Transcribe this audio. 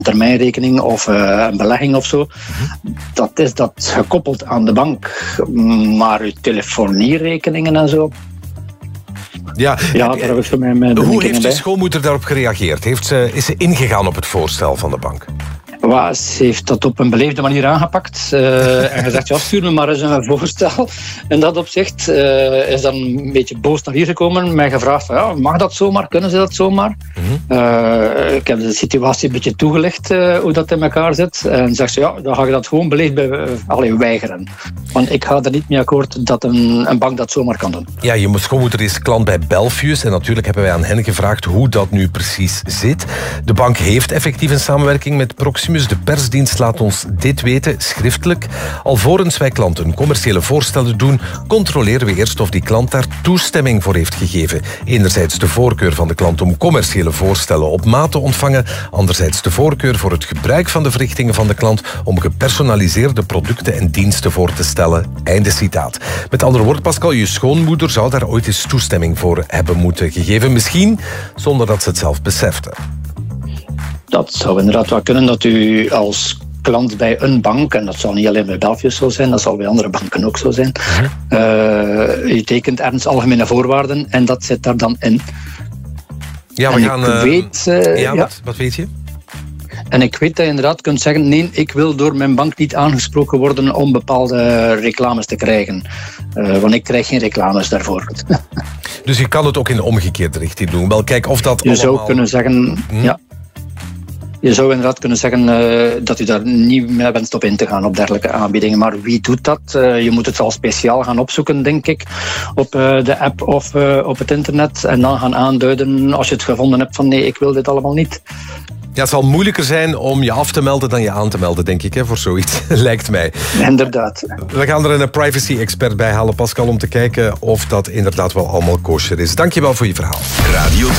termijnrekening of een belegging of zo. Dat is dat gekoppeld aan de bank. Maar uw telefonierekeningen en zo... Ja, daar heb ik zo mijn hoe heeft de schoonmoeder daarop gereageerd? Is ze ingegaan op het voorstel van de bank? Ze heeft dat op een beleefde manier aangepakt en gezegd, ja, stuur me maar eens een voorstel. In dat opzicht is dan een beetje boos naar hier gekomen, mij gevraagd van, ja, mag dat zomaar, kunnen ze dat zomaar? Ik heb de situatie een beetje toegelicht, hoe dat in elkaar zit. En zegt ze, ja, dan ga je dat gewoon beleefd weigeren. Want ik ga er niet mee akkoord dat een bank dat zomaar kan doen. Ja, je schoonmoeder is klant bij Belfius en natuurlijk hebben wij aan hen gevraagd hoe dat nu precies zit. De bank heeft effectief een samenwerking met Proximus. De persdienst laat ons dit weten, schriftelijk. Alvorens wij klanten commerciële voorstellen doen, controleren we eerst of die klant daar toestemming voor heeft gegeven. Enerzijds de voorkeur van de klant om commerciële voorstellen op maat te ontvangen, anderzijds de voorkeur voor het gebruik van de verrichtingen van de klant om gepersonaliseerde producten en diensten voor te stellen. Einde citaat. Met andere woorden, Pascal, je schoonmoeder zou daar ooit eens toestemming voor hebben moeten gegeven. Misschien zonder dat ze het zelf besefte. Dat zou inderdaad wel kunnen dat u als klant bij een bank, en dat zal niet alleen bij Belfius zo zijn, dat zal bij andere banken ook zo zijn, u tekent ergens algemene voorwaarden en dat zit daar dan in. Ja, we gaan... Wat weet je? En ik weet dat je inderdaad kunt zeggen, nee, ik wil door mijn bank niet aangesproken worden om bepaalde reclames te krijgen. Want ik krijg geen reclames daarvoor. Dus je kan het ook in de omgekeerde richting doen. Wel, kijk of dat je zou kunnen zeggen, ja. Je zou inderdaad kunnen zeggen dat u daar niet mee wenst op in te gaan op dergelijke aanbiedingen. Maar wie doet dat? Je moet het al speciaal gaan opzoeken, denk ik, op de app of op het internet. En dan gaan aanduiden als je het gevonden hebt van nee, ik wil dit allemaal niet. Ja, het zal moeilijker zijn om je af te melden dan je aan te melden, denk ik, voor zoiets, lijkt mij. Inderdaad. We gaan er een privacy-expert bij halen, Pascal, om te kijken of dat inderdaad wel allemaal kosher is. Dank je wel voor je verhaal. Radio 2.